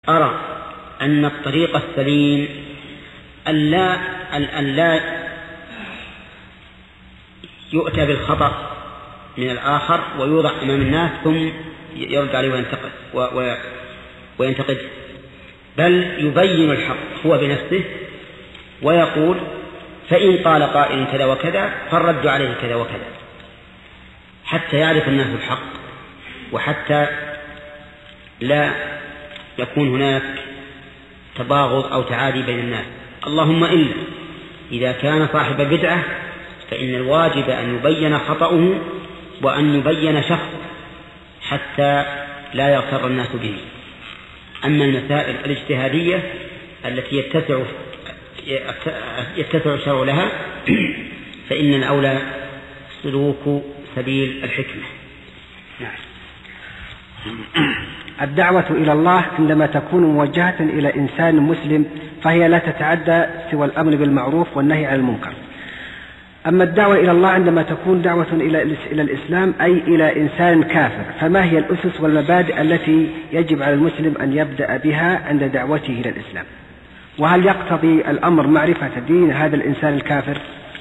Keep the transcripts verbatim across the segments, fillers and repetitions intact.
أرى أن الطريق السليم ألا ألا يؤتى بالخطأ من الآخر ويوضع أمام الناس ثم يرد عليه وينتقد وينتقد بل يبين الحق هو بنفسه ويقول فإن قال قائل كذا وكذا فالرد عليه كذا وكذا حتى يعرف الناس الحق وحتى لا يكون هناك تباغض أو تعادي بين الناس. اللهم إلا إذا كان صاحب بدعة فإن الواجب أن يبين خطأه وأن يبين شخصه حتى لا يغتر الناس به. أما المسائل الاجتهادية التي يتسع يتسع الشرع لها فإن الأولى سلوك سبيل الحكمة. نعم. الدعوة إلى الله عندما تكون موجهة إلى إنسان مسلم فهي لا تتعدى سوى الأمر بالمعروف والنهي عن المنكر. أما الدعوة إلى الله عندما تكون دعوة إلى الإسلام أي إلى إنسان كافر فما هي الأسس والمبادئ التي يجب على المسلم أن يبدأ بها عند دعوته إلى الإسلام؟ وهل يقتضي الأمر معرفة دين هذا الإنسان الكافر؟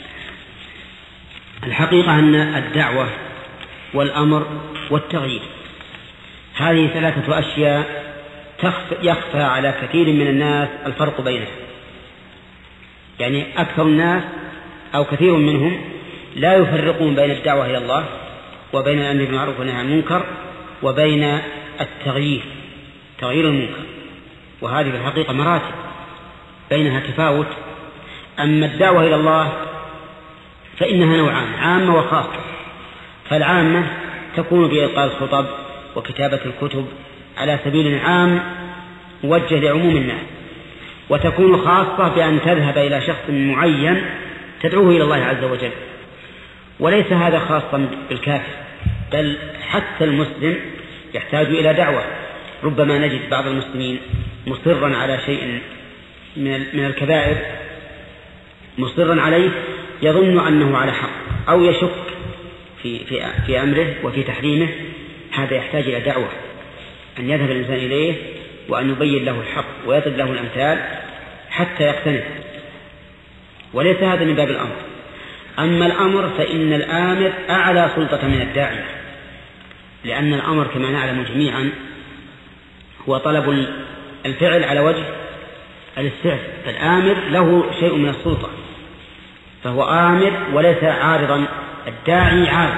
الحقيقة أن الدعوة والأمر والتغيير هذه ثلاثة أشياء يخفى على كثير من الناس الفرق بينها. يعني أكثر الناس أو كثير منهم لا يفرقون بين الدعوة إلى الله وبين الأمر بالمعروف والنهي عن المنكر وبين التغيير تغيير المنكر، وهذه في الحقيقة مراتب بينها تفاوت. أما الدعوة إلى الله فإنها نوعان، عامة وخاصة. فالعامة تكون بإلقاء الخطب وكتابة الكتب على سبيل عام موجه لعموم الناس، وتكون خاصة بأن تذهب إلى شخص معين تدعوه إلى الله عز وجل. وليس هذا خاصا بالكافر، بل حتى المسلم يحتاج إلى دعوة. ربما نجد بعض المسلمين مصرا على شيء من الكبائر مصرا عليه يظن أنه على حق أو يشك في, في, في أمره وفي تحريمه، هذا يحتاج إلى دعوة، أن يذهب الإنسان إليه وأن يبين له الحق ويضرب له الأمثال حتى يقتنع. وليس هذا من باب الأمر. أما الأمر فإن الآمر أعلى سلطة من الداعية، لأن الأمر كما نعلم جميعا هو طلب الفعل على وجه الاستعفاء، فالآمر له شيء من السلطة فهو آمر وليس عارضا. الداعي عارض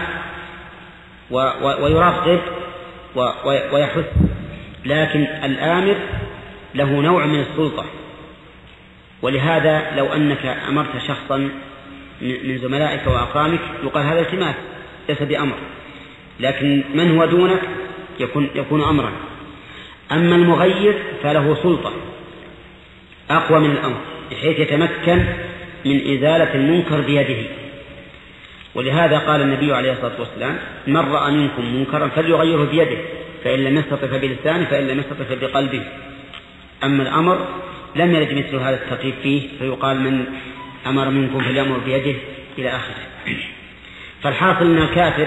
ويرغب ويحث، لكن الآمر له نوع من السلطة. ولهذا لو أنك أمرت شخصا من زملائك وأقرانك يقال هذا التماس ليس بأمر، لكن من هو دونك يكون, يكون أمرا. أما المغير فله سلطة أقوى من الأمر بحيث يتمكن من إزالة المنكر بيده. ولهذا قال النبي عليه الصلاة والسلام من رأى منكم منكرا فليغيره بيده فإن لم يستطع فبلسانه فإن لم يستطع فبقلبه. أما الأمر لم يرد مثل هذا الترتيب فيه، فيقال من أمر منكم فليأمر بيده إلى آخره. فالحاصل أن الكافر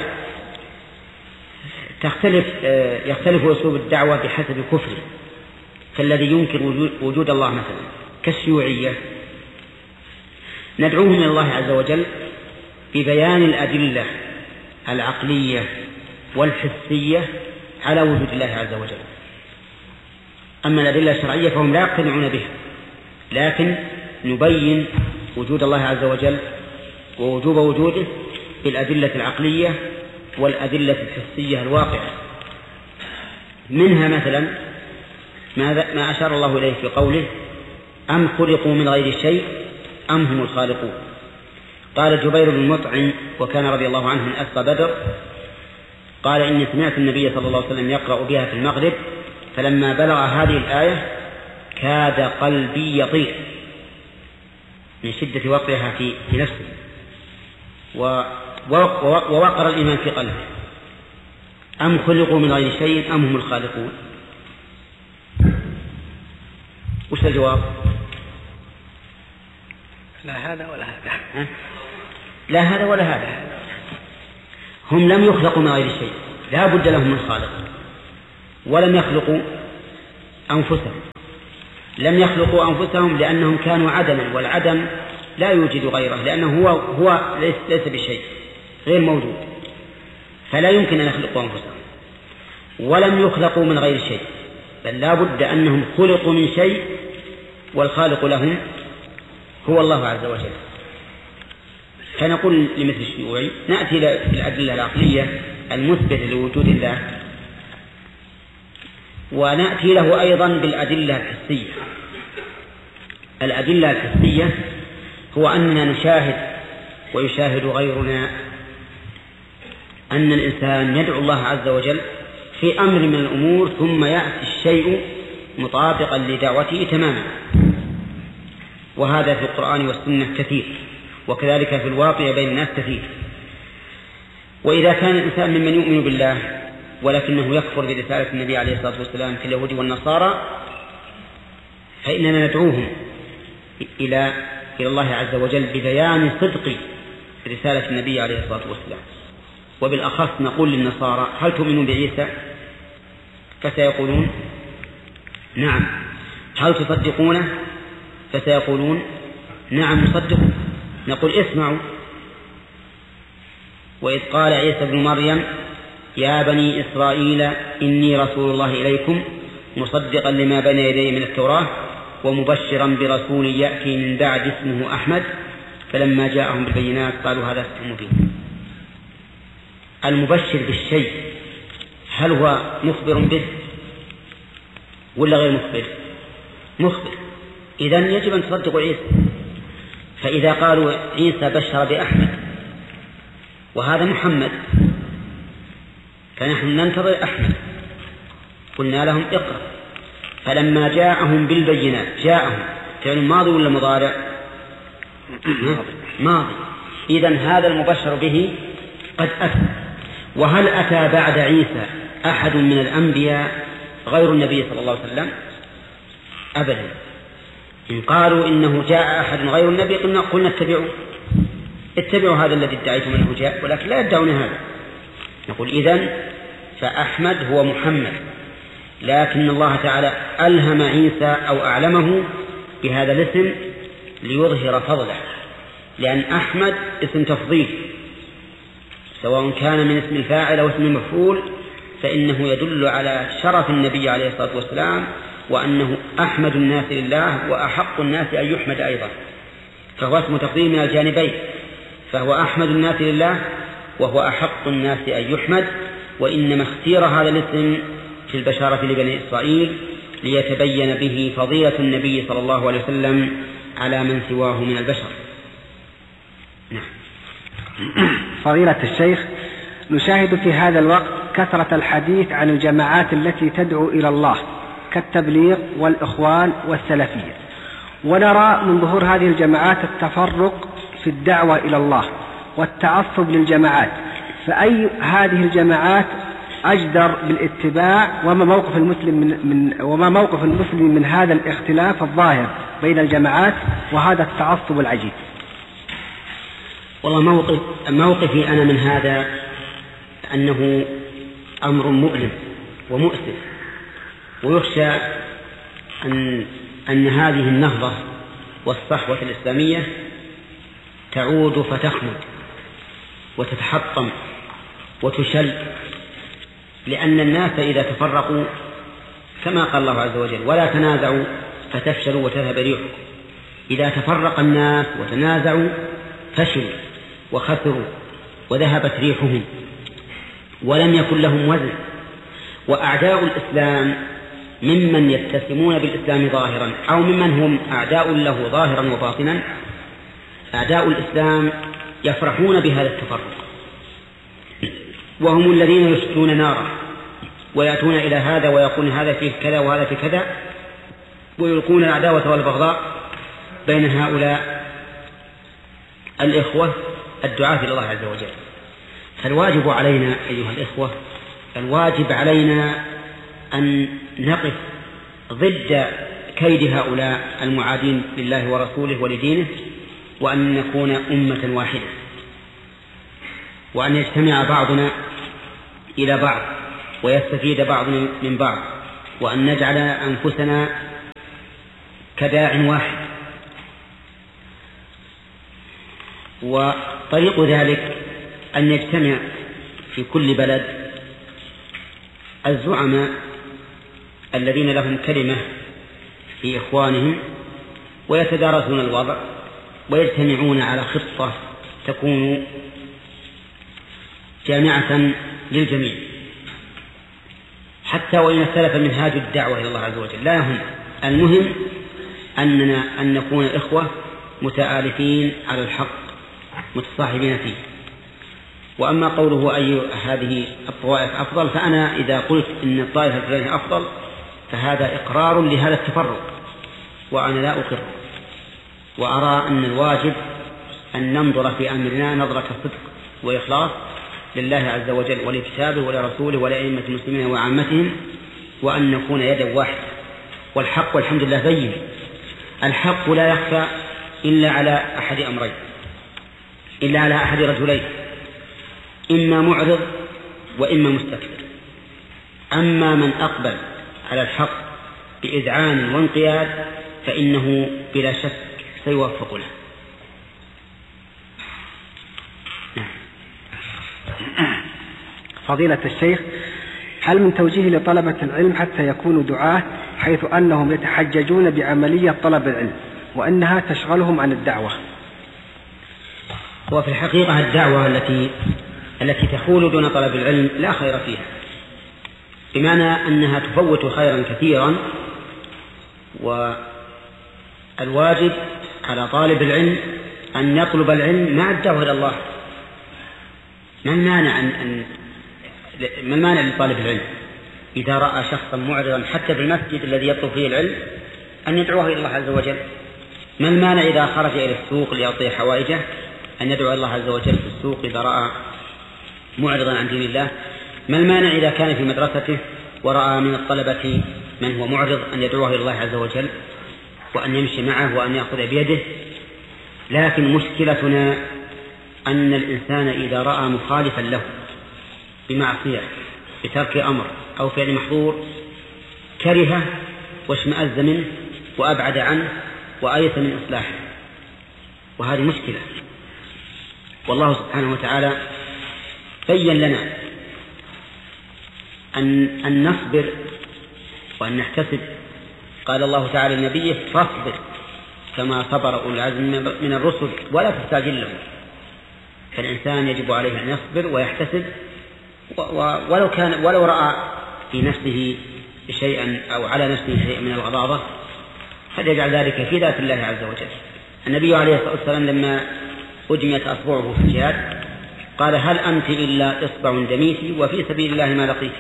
تختلف يختلف أسلوب الدعوة بحسب كفره. فالذي ينكر وجود الله مثلا كالشيوعية ندعوهم إلى الله عز وجل ببيان الأدلة العقلية والحسية على وجود الله عز وجل. أما الأدلة الشرعية فهم لا يقتنعون بها، لكن نبين وجود الله عز وجل ووجوب وجوده بالأدلة العقلية والأدلة الحسية الواقعة. منها مثلا ما أشار الله إليه في قوله أم خلقوا من غير شيء أم هم الخالقون. قال جبير بن مطعم وكان رضي الله عنه من أسقى بدر قال إني سمعت النبي صلى الله عليه وسلم يقرأ بها في المغرب فلما بلغ هذه الآية كاد قلبي يطير من شدة وقعها في نفسه ووقر الإيمان في قلبه. أم خلقوا من غير شيء أم هم الخالقون. وش الجواب؟ لا هذا ولا هذا. لا هذا ولا هذا. هم لم يخلقوا من غير شيء، لا بد لهم من خالق، ولم يخلقوا أنفسهم، لم يخلقوا أنفسهم لأنهم كانوا عدما، والعدم لا يوجد غيره، لأنه هو, هو ليس, ليس بشيء، غير موجود، فلا يمكن أن يخلقوا أنفسهم. ولم يخلقوا من غير شيء، بل لا بد أنهم خلقوا من شيء، والخالق لهم هو الله عز وجل. فنقول لمثل الشيوعي نأتي للأدلة العقلية المثبتة لوجود الله، ونأتي له أيضا بالأدلة الحسية. الأدلة الحسية هو أننا نشاهد ويشاهد غيرنا أن الإنسان يدعو الله عز وجل في أمر من الأمور، ثم يأتي الشيء مطابقا لدعوته تماما، وهذا في القرآن والسنة كثير، وكذلك في الواقع بين الناس كثير. وإذا كان الإنسان ممن يؤمن بالله ولكنه يكفر برسالة النبي عليه الصلاة والسلام في اليهود والنصارى، فإننا ندعوهم إلى إلى الله عز وجل ببيان صدق رسالة النبي عليه الصلاة والسلام. وبالأخص نقول للنصارى: هل تؤمنون بعيسى؟ فسيقولون نعم. هل تصدقونه؟ فسيقولون نعم نصدق. نقول: اسمعوا: وإذ قال عيسى بن مريم يا بني إسرائيل إني رسول الله إليكم مصدقا لما بين يدي من التوراة ومبشرا برسول يأتي من بعد اسمه أحمد، فلما جاءهم بالبينات قالوا هذا سحر مبين. المبشر بالشيء هل هو مخبر به ولا غير مخبر؟ مخبر. إذن يجب أن تصدقوا عيسى. فإذا قالوا عيسى بشر بأحمد وهذا محمد، فنحن ننتظر أحمد. قلنا لهم: اقرأ. فلما جاءهم بالبينات، جاءهم فعل ماضي ولا مضارع؟ ماضي. إذن هذا المبشر به قد أتى. وهل أتى بعد عيسى أحد من الأنبياء غير النبي صلى الله عليه وسلم؟ أبدا. إن قالوا إنه جاء أحد غير النبي قلنا قلنا اتبعوا اتبعوا هذا الذي ادعيتم أنه جاء، ولكن لا يدعون هذا. نقول: إذن فأحمد هو محمد، لكن الله تعالى ألهم عيسى أو أعلمه بهذا الاسم ليظهر فضله، لأن أحمد اسم تفضيل، سواء كان من اسم الفاعل أو اسم المفعول، فإنه يدل على شرف النبي عليه الصلاة والسلام، وأنه أحمد الناس لله وأحق الناس أن يحمد أيضا، فهو اسم تفضيل من الجانبين، فهو أحمد الناس لله وهو أحق الناس أن يحمد. وإنما اختير هذا الاسم في البشارة لبني إسرائيل ليتبين به فضيلة النبي صلى الله عليه وسلم على من سواه من البشر. نعم. فضيلة الشيخ، نشاهد في هذا الوقت كثرة الحديث عن الجماعات التي تدعو إلى الله كالتبليغ والإخوان والسلفية، ونرى من ظهور هذه الجماعات التفرق في الدعوة إلى الله والتعصب للجماعات، فأي هذه الجماعات أجدر بالاتباع؟ وما موقف المسلم من, من وما موقف المسلم من هذا الاختلاف الظاهر بين الجماعات وهذا التعصب العجيب؟ والله موقف موقفي أنا من هذا أنه أمر مؤلم ومؤسف، ويخشى أن أن هذه النهضة والصحوة الإسلامية تعود فتخمد وتتحطم وتشل، لأن الناس إذا تفرقوا كما قال الله عز وجل: ولا تنازعوا فتفشلوا وتذهب ريحكم. إذا تفرق الناس وتنازعوا فشلوا وخسروا وذهبت ريحهم ولم يكن لهم وزن. وأعداء الإسلام ممن يتسمون بالإسلام ظاهرا أو ممن هم أعداء له ظاهرا وباطنا، أعداء الإسلام يفرحون بهذا التفرق، وهم الذين يسقون نارا ويأتون إلى هذا ويقولون هذا فيه كذا وهذا فيه كذا، ويلقون العداوة والبغضاء بين هؤلاء الإخوة الدعاة إلى الله عز وجل. فالواجب علينا أيها الإخوة، الواجب علينا أن نقف ضد كيد هؤلاء المعادين لله ورسوله ولدينه، وأن نكون أمة واحدة، وأن يجتمع بعضنا إلى بعض ويستفيد بعضنا من بعض، وأن نجعل أنفسنا كداع واحد. وطريق ذلك أن يجتمع في كل بلد الزعماء الذين لهم كلمة في إخوانهم ويتدارسون الوضع ويجتمعون على خطة تكون جامعة للجميع، حتى وإن اختلف منهاج الدعوة إلى الله عز وجل لا يهم. المهم أننا أن نكون إخوة متآلفين على الحق متصاحبين فيه. وأما قوله أي هذه الطوائف أفضل، فأنا إذا قلت إن الطائفة الفلانية أفضل فهذا إقرار لهذا التفرق، وأنا لا أقر، وأرى أن الواجب أن ننظر في أمرنا نظرة صدق وإخلاص لله عز وجل ولكتابه ولرسوله ولأئمة المسلمين وعامتهم، وأن نكون يدا واحدة. والحق والحمد لله بين، الحق لا يخفى إلا على أحد أمرين، إلا على أحد رجلين، إما معرض وإما مستكبر. أما من أقبل على الحق بإذعان وانقياد فإنه بلا شك سيوفق له. فضيلة الشيخ، هل من توجيه لطلبة العلم حتى يكونوا دعاة حيث أنهم يتحججون بعملية طلب العلم وأنها تشغلهم عن الدعوة؟ وفي الحقيقة الدعوة التي التي تخول دون طلب العلم لا خير فيها، بمعنى أنها تفوت خيرا كثيرا. والواجب على طالب العلم أن يطلب العلم مع الدعوة إلى الله. ما المانع أن, أن ما المانع لطالب العلم إذا رأى شخصا معرضا حتى بالمسجد الذي يطلب فيه العلم أن يدعوه إلى الله عز وجل؟ ما المانع إذا خرج إلى السوق ليعطي حوائجه أن يدعو الله عز وجل في السوق إذا رأى معرضا عن دين الله؟ ما المانع إذا كان في مدرسته ورأى من الطلبة من هو معرض أن يدعوه إلى الله عز وجل وأن يمشي معه وأن يأخذ بيده؟ لكن مشكلتنا أن الإنسان إذا رأى مخالفا له بمعصية بترك أمر أو فعل محظور كرهه واشمأز منه وأبعد عنه وآيس من إصلاحه، وهذه مشكلة. والله سبحانه وتعالى بين لنا أن, أن نصبر وأن نحتسب. قال الله تعالى لنبيه: فاصبر كما صبر أولو العزم من الرسل ولا تستعجل لهم. فالإنسان يجب عليه أن يصبر ويحتسب، ولو كان ولو رأى في نفسه شيئا أو على نفسه شيئا من الغضاضة فليجعل ذلك في ذات الله عز وجل. النبي عليه الصلاة والسلام لما أجميت أصبعه في الجهاد قال: هل أنت إلا إصبع دميتي وفي سبيل الله ما لقيتي.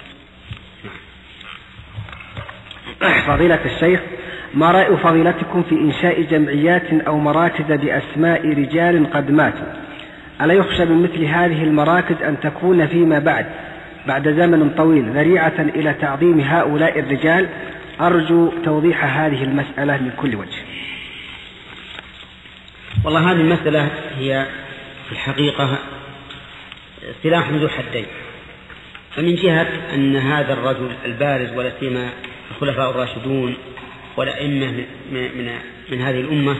فضيلة الشيخ، ما رأي فضيلتكم في إنشاء جمعيات أو مراكز بأسماء رجال قد ماتوا؟ ألا يخشى من مثل هذه المراكز أن تكون فيما بعد بعد زمن طويل ذريعة إلى تعظيم هؤلاء الرجال؟ أرجو توضيح هذه المسألة من كل وجه. والله هذه المسألة هي في الحقيقة سلاح ذو حدين. فمن جهة أن هذا الرجل البارز ولا سيما الخلفاء الراشدون والأئمة من, من, من هذه الأمة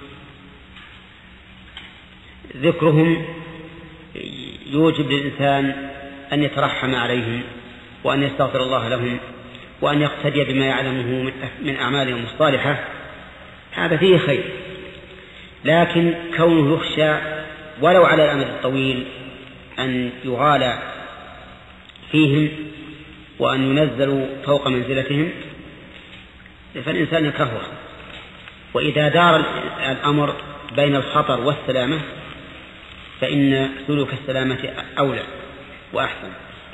ذكرهم يوجب للإنسان أن يترحم عليهم وأن يستغفر الله لهم وأن يقتدي بما يعلمه من أعمالهم الصالحة، هذا فيه خير. لكن كونه يخشى ولو على الأمد الطويل أن يغالى فيهم وأن ينزلوا فوق منزلتهم فالإنسان يكرهه. وإذا دار الأمر بين الخطر والسلامة فإن سلوك السلامة أولى وأحسن.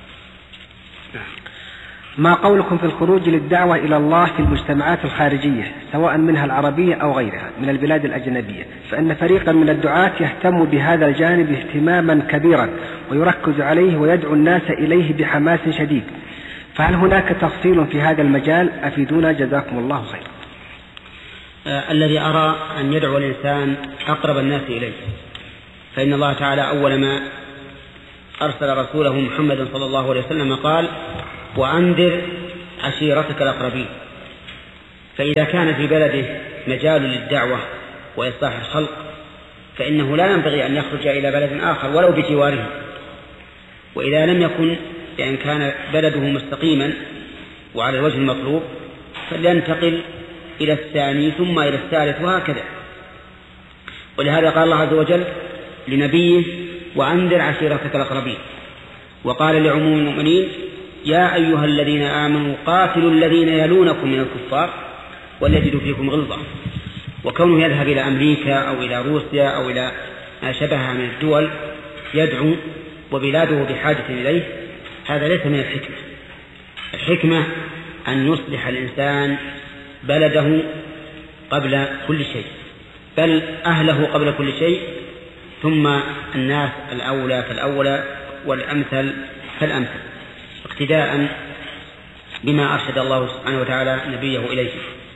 ما قولكم في الخروج للدعوة إلى الله في المجتمعات الخارجية سواء منها العربية أو غيرها من البلاد الأجنبية؟ فإن فريقا من الدعاة يهتم بهذا الجانب اهتماما كبيرا ويركز عليه ويدعو الناس إليه بحماس شديد، فهل هناك تفصيل في هذا المجال؟ أفيدونا جزاكم الله خير. آه الذي أرى أن يدعو الإنسان أقرب الناس إليه، فإن الله تعالى أول ما أرسل رسوله محمد صلى الله عليه وسلم قال: وأنذر عشيرتك الأقربين. فإذا كان في بلده مجال للدعوة وإصلاح الخلق فإنه لا ينبغي أن يخرج إلى بلد آخر ولو بجواره. وإذا لم يكن يعني كان بلده مستقيما وعلى الوجه المطلوب فلينتقل إلى الثاني ثم إلى الثالث وهكذا. ولهذا قال الله عز وجل لنبيه وأنذر عشيرتك الأقربين، وقال لعموم المؤمنين يا أيها الذين آمنوا قاتلوا الذين يلونكم من الكفار وليجدوا فيكم غلظة. وكونه يذهب إلى أمريكا أو إلى روسيا أو إلى ما شبهها من الدول يدعو وبلاده بحاجة إليه هذا ليس من الحكمة. الحكمة أن يصلح الإنسان بلده قبل كل شيء، بل أهله قبل كل شيء، ثم الناس الأولى فالأولى والأمثل فالأمثل، اقتداء بما أرشد الله سبحانه وتعالى نبيه إليه.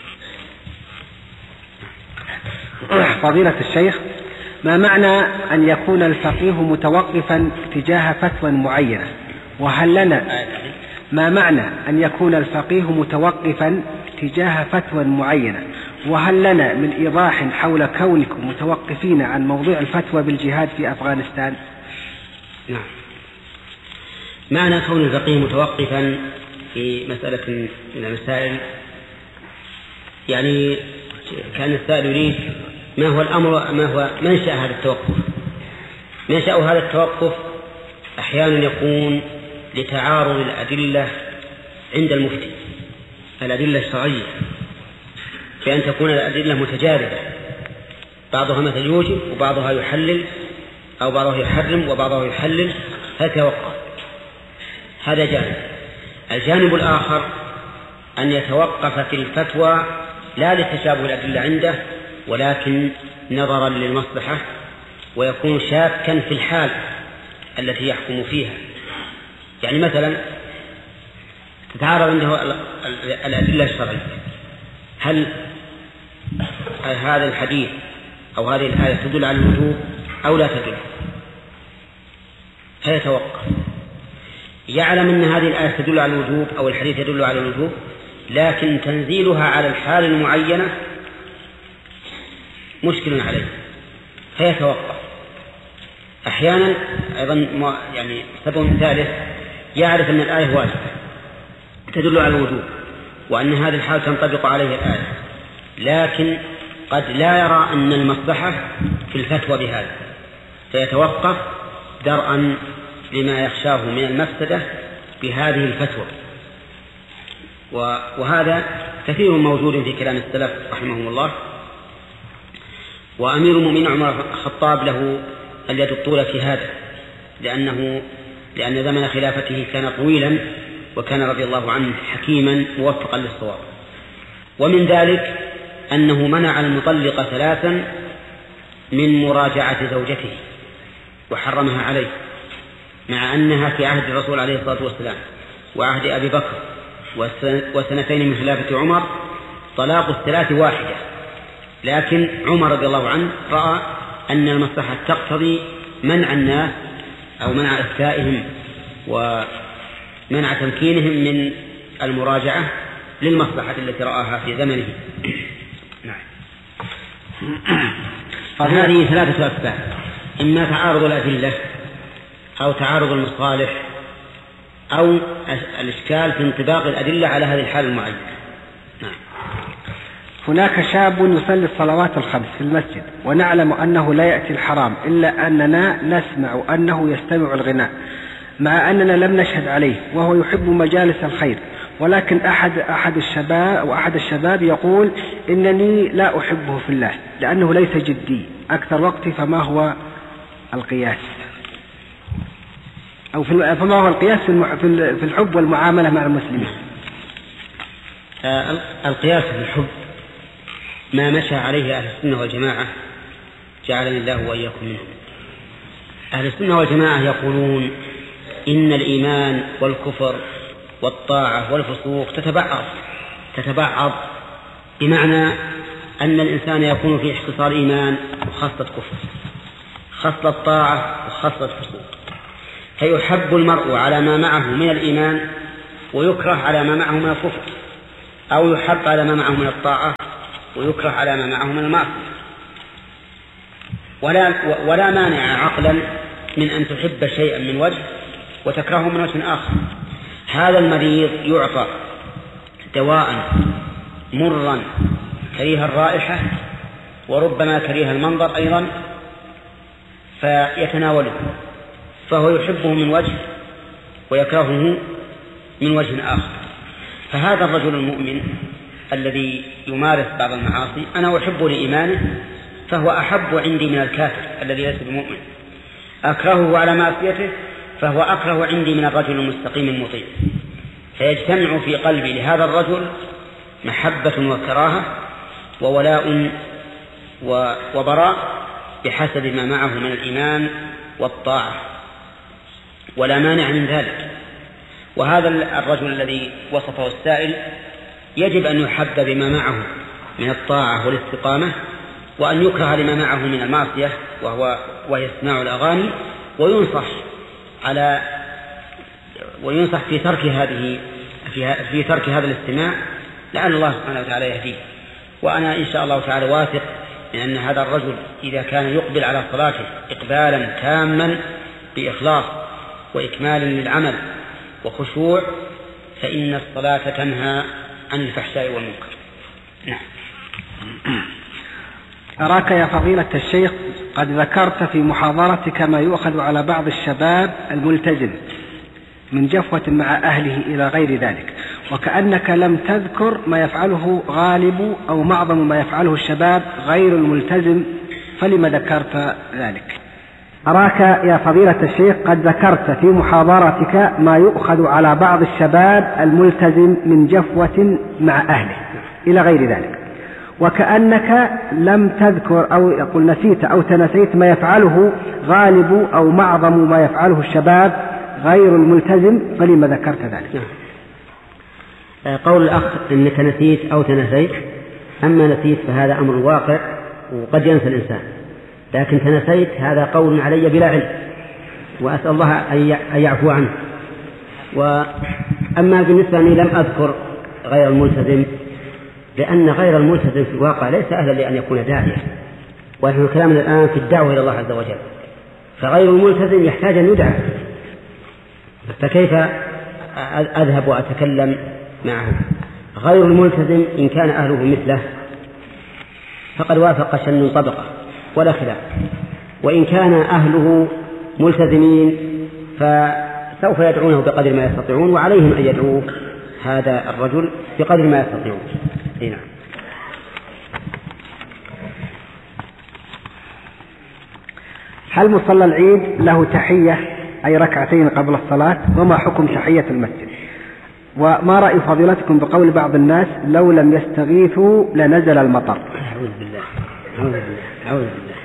فضيلة الشيخ، ما معنى أن يكون الفقيه متوقفا تجاه فتوى معينة؟ وهل لنا ما معنى أن يكون الفقيه متوقفا تجاه فتوى معينة؟ وهل لنا من إيضاح حول كونكم متوقفين عن موضوع الفتوى بالجهاد في أفغانستان؟ نعم. معنى كون الفقيه متوقفا في مسألة من المسائل يعني كان السائل يريد ما هو الأمر ما هو منشأ هذا التوقف. منشأ هذا التوقف أحيانا يكون لتعارض الأدلة عند المفتي، الأدلة الشرعية، بأن تكون الأدلة متجاذبة، بعضها مثل يوجب وبعضها يحلل أو بعضها يحرم وبعضها يحلل فتوقف. هذا جانب. الجانب الآخر أن يتوقف في الفتوى لا لتشابه الأدلة عنده ولكن نظرا للمصلحة، ويكون شاكا في الحال التي يحكم فيها. يعني مثلا تتعارض عنده الأدلة الشرعية، هل هذا الحديث أو هذه الآية تدل على الوجوب أو لا تدل؟ فيتوقف. يعلم أن هذه الآية تدل على الوجوب أو الحديث يدل على الوجوب، لكن تنزيلها على الحال المعينة مشكل عليه فيتوقف. أحيانا أيضا يعني سبب ثالث يعرف أن الآية واجبة تدل على الوجوب وأن هذه الحال تنطبق عليه الآية، لكن قد لا يرى أن المصلحة في الفتوى بهذا فيتوقف درءا لما يخشاه من المفسدة بهذه الفتوى. وهذا كثير موجود في كلام السلف رحمهم الله. وأمير المؤمنين عمر الخطاب له اليد الطولة في هذا، لأنه لأن زمن خلافته كان طويلا وكان رضي الله عنه حكيما موفقا للصواب. ومن ذلك أنه منع المطلقة ثلاثا من مراجعة زوجته وحرمها عليه، مع أنها في عهد الرسول عليه الصلاة والسلام وعهد أبي بكر وسنتين من خلافة عمر طلاق الثلاث واحدة، لكن عمر رضي الله عنه رأى أن المصلحة تقتضي منع الناس أو منع إفتائهم ومنع تمكينهم من المراجعة للمصلحة التي رآها في زمنه. نعم. هذه ثلاثة أسباب: إما تعارض الأدلة أو تعارض المصالح أو الإشكال في انطباق الأدلة على هذه الحال المعينة. نعم. هناك شاب يصلي الصلوات الخمس في المسجد ونعلم أنه لا يأتي الحرام، إلا أننا نسمع أنه يستمع الغناء مع أننا لم نشهد عليه، وهو يحب مجالس الخير، ولكن أحد أحد الشباب وأحد الشباب يقول إنني لا أحبه في الله لأنه ليس جدي أكثر وقتي. فما هو القياس أو فما هو القياس في الحب والمعاملة مع المسلمين؟ القياس في الحب ما مشى عليه أهل السنة والجماعة جعلني الله وإياكم منهم. أهل السنة والجماعة يقولون إن الإيمان والكفر والطاعة والفسوق تتبعض تتبعض بمعنى أن الإنسان يكون في اختصار إيمان وخاصة كفر، خاصة طاعة وخاصة فسوق، فيحب المرء على ما معه من الإيمان ويكره على ما معه من الكفر، أو يحب على ما معه من الطاعة ويكره على ما معه من المعصية. ولا, ولا مانع عقلا من أن تحب شيئا من وجه وتكرهه من وجه آخر. هذا المريض يعطى دواء مرا كريه الرائحة وربما كريه المنظر أيضا فيتناوله، فهو يحبه من وجه ويكرهه من وجه آخر. فهذا الرجل المؤمن الذي يمارس بعض المعاصي أنا أحبه لإيمانه، فهو أحب عندي من الكافر الذي ليس بمؤمن. أكرهه على معصيته، فهو أكره عندي من الرجل المستقيم المطيع. فيجتمع في قلبي لهذا الرجل محبة وكراهة وولاء وبراء بحسب ما معه من الإيمان والطاعة، ولا مانع من ذلك. وهذا الرجل الذي وصفه السائل يجب أن يحب بما معه من الطاعة والاستقامة، وأن يكره لما معه من المعصية وهو ويسمع الأغاني، وينصح على وينصح في ترك هذه في, في ترك هذا الاستماع، لعل الله سبحانه وتعالى يهديه. وأنا إن شاء الله تعالى واثق من أن هذا الرجل إذا كان يقبل على صلاته إقبالا تاما بإخلاص وإكمال للعمل وخشوع، فإن الصلاة تنهى عن الفحشاء والمنكر. نعم. أراك يا فضيلة الشيخ قد ذكرت في محاضرتك ما يؤخذ على بعض الشباب الملتزم من جفوة مع أهله إلى غير ذلك، وكأنك لم تذكر ما يفعله غالب أو معظم ما يفعله الشباب غير الملتزم، فلما ذكرت ذلك؟ أراك يا فضيلة الشيخ قد ذكرت في محاضرتك ما يؤخذ على بعض الشباب الملتزم من جفوة مع أهله إلى غير ذلك، وكأنك لم تذكر أو يقول نسيت أو تنسيت ما يفعله غالب أو معظم ما يفعله الشباب غير الملتزم، فلما ذكرت ذلك؟ قول الأخ إنك نسيت أو تنسيت، أما نسيت فهذا أمر واقع وقد ينسى الإنسان، لكن تنسيت هذا قول علي بلا علم، وأسأل الله أن يعفو عنه. وأما بالنسبة أني لم أذكر غير الملتزم، لأن غير الملتزم في الواقع ليس أهلا لأن يكون داعية، ونحن كلامنا الآن في الدعوة إلى الله عز وجل، فغير الملتزم يحتاج أن يدعى، فكيف أذهب وأتكلم معه؟ غير الملتزم إن كان أهله مثله فقد وافق شن طبقة ولا خلاف، وإن كان أهله ملتزمين فسوف يدعونه بقدر ما يستطيعون، وعليهم أن يدعوه هذا الرجل بقدر ما يستطيعون. هنا هل مصلى العيد له تحية أي ركعتين قبل الصلاة؟ وما حكم تحية المسجد؟ وما رأي فضيلتكم بقول بعض الناس لو لم يستغيثوا لنزل المطر؟ أعوذ بالله أعوذ بالله أعوذ بالله.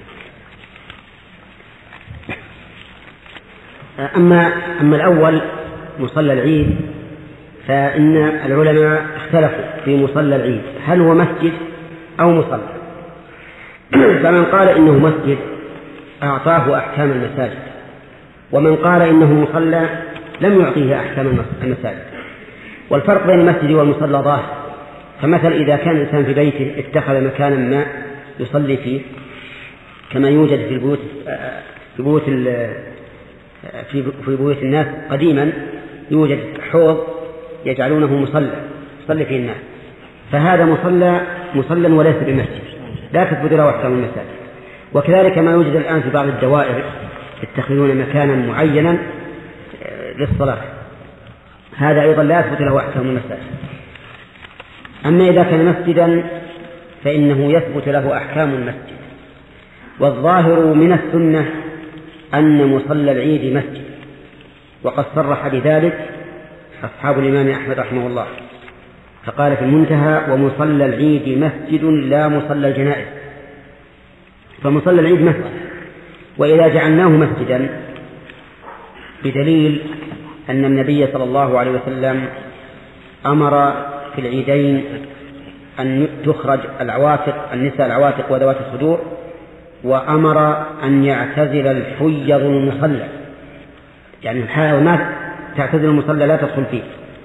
أما أما الأول مصلى العيد، فإن العلماء اختلفوا في مصلى العيد هل هو مسجد أو مصلى. فمن قال إنه مسجد أعطاه أحكام المساجد، ومن قال إنه مصلى لم يعطيه أحكام المساجد. والفرق بين المسجد والمصلى ظاهر. فمثل إذا كان الإنسان في بيته اتخذ مكانا ما يصلي فيه، كما يوجد في البيوت في بيوت في بيوت الناس قديما يوجد حوض يجعلونه مصلى يصلي فيه الناس، فهذا مصلى مصلى وليس بمسجد، لا تثبت له أحكام المساجد. وكذلك ما يوجد الآن في بعض الدوائر يتخذون مكانا معينا للصلاة، هذا أيضا لا يثبت له أحكام المساجد. أما إذا كان مسجدا فإنه يثبت له أحكام المسجد. والظاهر من السنة أن مصلى العيد مسجد، وقد صرح بذلك أصحاب الإمام أحمد رحمه الله، فقال في المنتهى: ومصلى العيد مسجد لا مصلى الجنائز. فمصلى العيد مسجد، وإذا جعلناه مسجدا بدليل أن النبي صلى الله عليه وسلم أمر في العيدين أن تخرج العواتق النساء العواتق وذوات الصدور، وأمر أن يعتزل الحيض المصلى، يعني الحائض ما تعتزل المصلى لا تدخل فيه،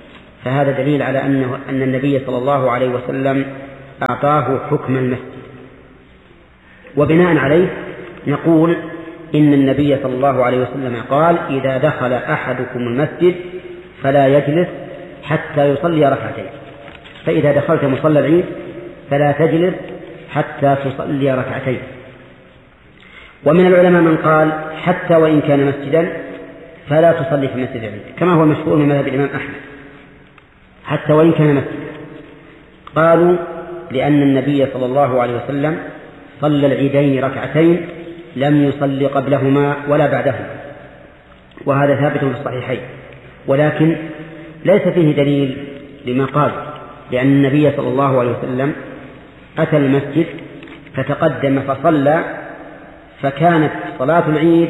فهذا دليل على أنه أن النبي صلى الله عليه وسلم أعطاه حكم المسجد. وبناء عليه نقول إن النبي صلى الله عليه وسلم قال: إذا دخل أحدكم المسجد فلا يجلس حتى يصلي ركعتين. فإذا دخلت مصلى العيد فلا تجلس حتى تصلي ركعتين. ومن العلماء من قال: حتى وإن كان مسجدا فلا تصلي في مسجد العيد، كما هو مشهور من مذهب الإمام أحمد، حتى وإن كان مسجدا. قالوا: لأن النبي صلى الله عليه وسلم صلى العيدين ركعتين لم يصلي قبلهما ولا بعدهما، وهذا ثابت في الصحيحين. ولكن ليس فيه دليل لما قال، لأن النبي صلى الله عليه وسلم أتى المسجد فتقدم فصلى، فكانت صلاة العيد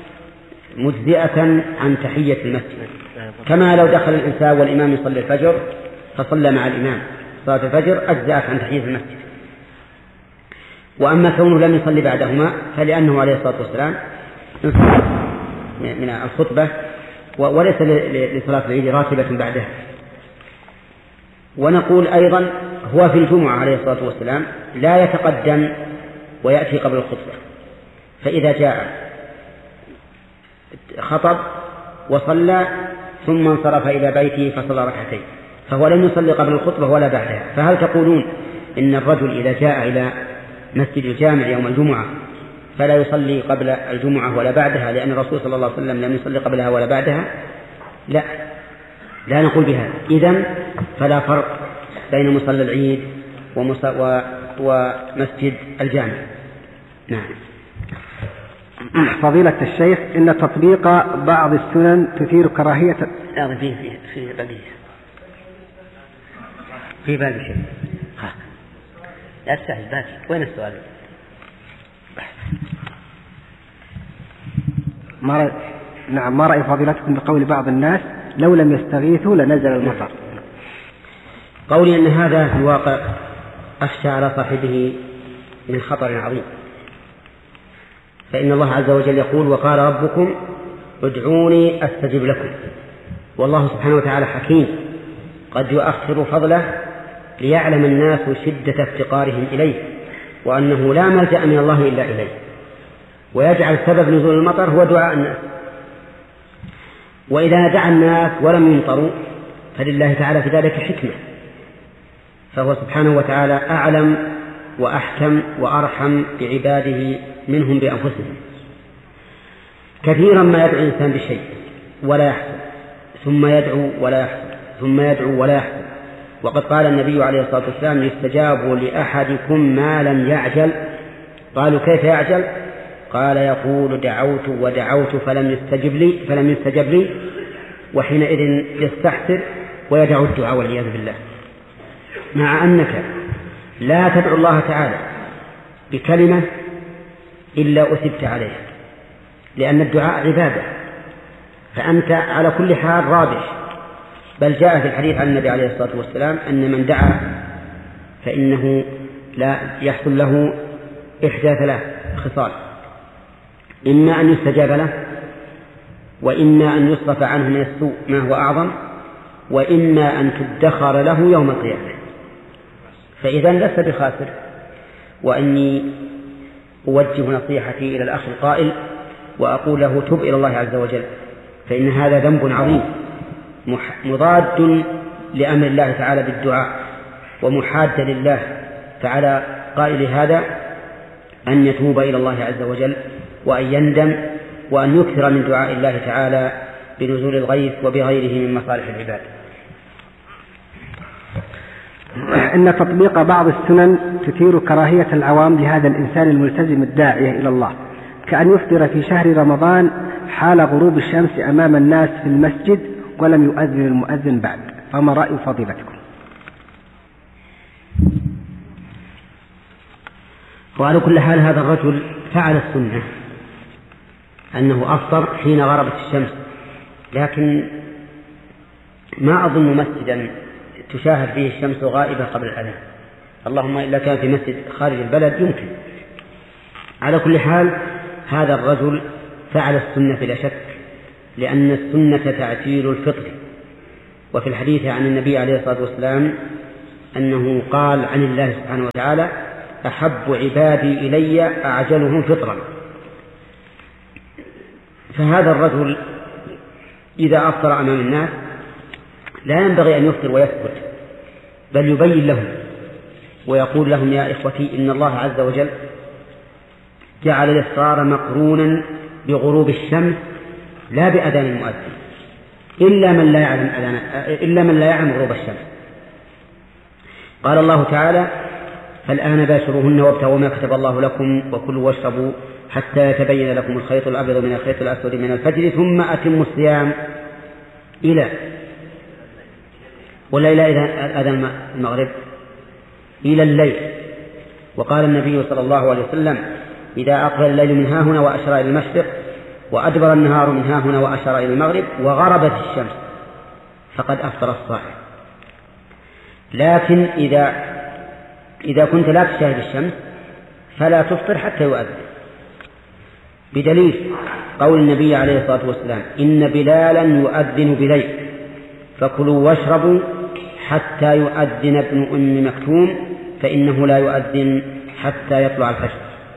مجزئة عن تحية المسجد، كما لو دخل الإنسان والإمام يصلي الفجر فصلى مع الإمام صلاة الفجر أجزأت عن تحية المسجد. وأما كونه لم يصلي بعدهما فلأنه عليه الصلاة والسلام من الخطبة وليس لصلاة العيد راتبة بعدها. ونقول أيضا هو في الجمعة عليه الصلاة والسلام لا يتقدم ويأتي قبل الخطبة، فإذا جاء خطب وصلى ثم انصرف إلى بيته فصلى ركعتين، فهو لم يصلي قبل الخطبة ولا بعدها. فهل تقولون إن الرجل إذا جاء إلى مسجد الجامع يوم الجمعة فلا يصلي قبل الجمعة ولا بعدها لأن الرسول صلى الله عليه وسلم لم يصلي قبلها ولا بعدها؟ لا، لا نقول بهذا. إذن فلا فرق بين مصلى العيد ومسجد الجامع. نعم. فضيلة الشيخ، إن تطبيق بعض السنن تثير كراهية. لا، في في بقية في باقي شيء. لا تستعجل، باقي. وين السؤال؟ ما رأي... نعم، ما رأي فضيلتكم بقول بعض الناس لو لم يستغيثوا لنزل المطر؟ قولي أن هذا في الواقع أخشى على صاحبه من خطر عظيم، فإن الله عز وجل يقول: وقال ربكم ادعوني أستجب لكم. والله سبحانه وتعالى حكيم قد يؤخر فضله ليعلم الناس شدة افتقارهم إليه، وأنه لا ملجأ من الله إلا إليه، ويجعل سبب نزول المطر هو دعاء الناس. وإذا دعا الناس ولم يمطروا فلله تعالى في ذلك حكمة، فهو سبحانه وتعالى أعلم وأحكم وأرحم بعباده منهم بأنفسهم. كثيرا ما يدعو الإنسان بشيء ولا يحصل، ثم يدعو ولا يحصل، ثم يدعو ولا يحصل. وقد قال النبي عليه الصلاة والسلام: يستجاب لأحدكم ما لم يعجل. قالوا: كيف يعجل؟ قال: يقول: دعوت ودعوت فلم يستجب لي فلم يستجب لي وحينئذ يستحسر ويدعو الدعاء والعياذ بالله. مع أنك لا تدعو الله تعالى بكلمة إلا أثبت عليها، لأن الدعاء عبادة، فأنت على كل حال رابح. بل جاء في الحديث عن النبي عليه الصلاة والسلام أن من دعا فإنه لا يحصل له إحدى ثلاث خصال: إما أن يستجاب له، وإما أن يصرف عنه من السوء ما هو أعظم، وإما أن تدخر له يوم القيامة. فإذا لست بخاسر. وأني أوجه نصيحتي إلى الأخ القائل وأقول له: تب إلى الله عز وجل، فإن هذا ذنب عظيم مضاد لأمر الله تعالى بالدعاء ومحاد لله. فعلى قائل هذا أن يتوب إلى الله عز وجل وأن يندم وأن يكثر من دعاء الله تعالى بنزول الغيث وبغيره من مصالح العباد. إن تطبيق بعض السنن تثير كراهية العوام لهذا الإنسان الملتزم الداعية إلى الله، كأن يفطر في شهر رمضان حال غروب الشمس أمام الناس في المسجد ولم يؤذن المؤذن بعد. فما رأي فضيلتكم؟ وعلى كل حال هذا الرجل فعل السنة أنه أفطر حين غربت الشمس، لكن ما أظن مسجدا تشاهد فيه الشمس غائبة قبل الأذان، اللهم إلا كان في مسجد خارج البلد يمكن. على كل حال هذا الرجل فعل السنة بلا شك، لأن السنة تعجيل الفطر، وفي الحديث عن النبي عليه الصلاة والسلام أنه قال عن الله سبحانه وتعالى: أحب عبادي إلي أعجلهم فطرا. فهذا الرجل إذا أفطر أمام الناس لا ينبغي أن يفطر ويسكت، بل يبين لهم ويقول لهم: يا إخوتي، إن الله عز وجل جعل الإفطار مقرونا بغروب الشمس لا بأذان المؤذن، إلا من لا يعلم أذان إلا من لا يعلم غروب الشمس. قال الله تعالى: فالآن باشروهن وابتغوا ما كتب الله لكم وكلوا واشربوا حتى يتبين لكم الخيط الأبيض من الخيط الأسود من الفجر ثم أتموا الصيام إلى ولا إلى أذان المغرب إلى الليل. وقال النبي صلى الله عليه وسلم: إذا أقبل الليل من ها هنا وأشار إلى المشرق وأدبر النهار من ها هنا وأشار إلى المغرب وغربت الشمس فقد أفطر الصائم. لكن إذا إذا كنت لا تشاهد الشمس فلا تفطر حتى يؤذن، بدليل قول النبي عليه الصلاة والسلام: إن بلالا يؤذن بليل فكلوا واشربوا حتى يؤذن ابن أم مكتوم فإنه لا يؤذن حتى يطلع الفجر.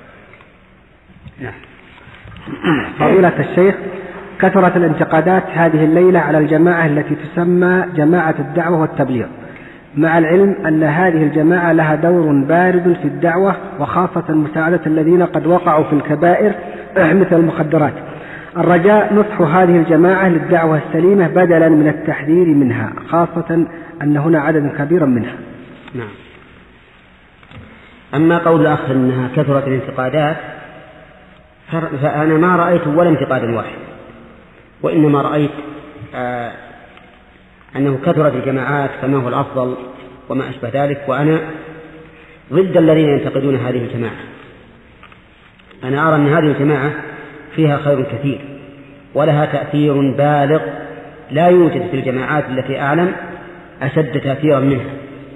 فضيلة الشيخ، كثرت الانتقادات هذه الليلة على الجماعة التي تسمى جماعة الدعوة والتبليغ، مع العلم أن هذه الجماعة لها دور بارز في الدعوة وخاصة مساعدة الذين قد وقعوا في الكبائر مثل المخدرات. الرجاء نصح هذه الجماعة للدعوة السليمة بدلا من التحذير منها، خاصة أن هنا عدد كبير منها. نعم. أما قول الأخ أنها كثرت الانتقادات فأنا ما رأيت ولا انتقادا واحد، وإنما رأيت آه أنه كثرت الجماعات فما هو الأفضل وما أشبه ذلك، وأنا ضد الذين ينتقدون هذه الجماعة. أنا أرى أن هذه الجماعة فيها خير كثير ولها تأثير بالغ لا يوجد في الجماعات التي أعلم أشد تأثيرا منها.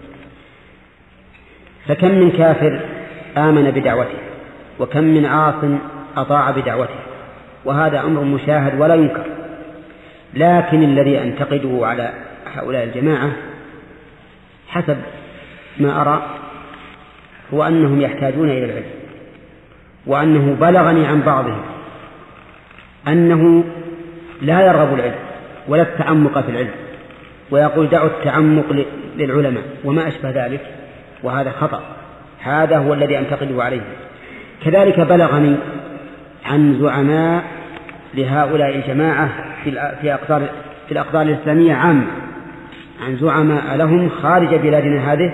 فكم من كافر آمن بدعوته وكم من عاص أطاع بدعوته، وهذا أمر مشاهد ولا ينكر. لكن الذي أنتقده على هؤلاء الجماعة حسب ما أرى هو أنهم يحتاجون إلى العلم، وأنه بلغني عن بعضهم أنه لا يرغب العلم ولا التعمق في العلم، ويقول دعوا التعمق للعلماء وما أشبه ذلك، وهذا خطأ. هذا هو الذي أنتقده عليه. كذلك بلغني عن زعماء لهؤلاء الجماعة في أقطار في الأقطار الإسلامية عامة، عن زعماء لهم خارج بلادنا هذه،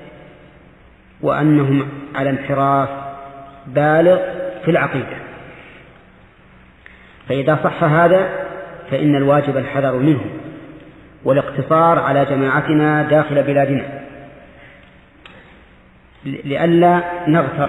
وأنهم على انحراف بالغ في العقيدة. فإذا صح هذا فإن الواجب الحذر منه والاقتصار على جماعتنا داخل بلادنا لئلا نغتر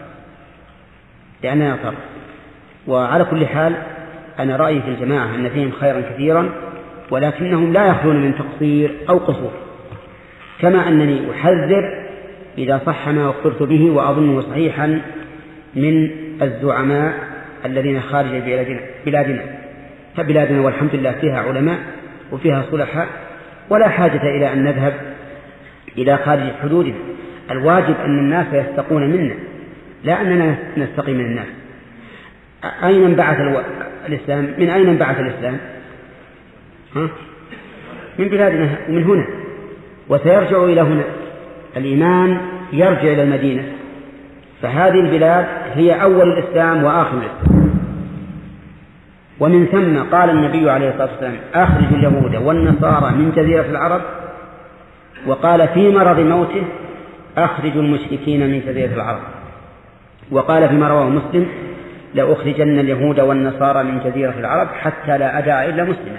لأننا نغتر. وعلى كل حال أنا رأيي في الجماعة أن فيهم خيرا كثيرا، ولكنهم لا يخلون من تقصير أو قصور، كما أنني أحذر إذا صح ما أخبرت به وأظنه صحيحا من الزعماء الذين خارج بلادنا. فبلادنا والحمد لله فيها علماء وفيها صلحاء، ولا حاجة إلى أن نذهب إلى خارج حدودنا. الواجب أن الناس يستقون منا، لا أننا نستقي من الناس. أين انبعث الإسلام؟ من أين انبعث الإسلام؟ ها؟ من بلادنا ومن هنا، وسيرجع إلى هنا. الإيمان يرجع إلى المدينة، فهذه البلاد هي أول الإسلام وآخر الإسلام. ومن ثم قال النبي عليه الصلاة والسلام: أخرجوا اليهود والنصارى من جزيرة العرب، وقال في مرض موته: أخرجوا المشركين من جزيرة العرب. وقال فيما رواه مسلم: لأخرجن اليهود والنصارى من جزيرة العرب حتى لا أدع إلا مسلما.